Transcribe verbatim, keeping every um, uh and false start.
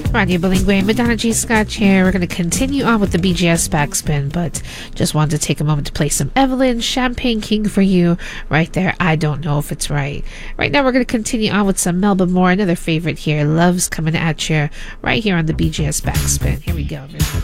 Radio Bilingue, Madonna G. Scotch here. We're going to continue on with the B G S backspin, but just wanted to take a moment to play some Evelyn, Champagne King for you right there. I don't know if it's right. Right now, we're going to continue on with some Melba Moore, another favorite here. Love's coming at you right here on the B G S backspin. Here we go.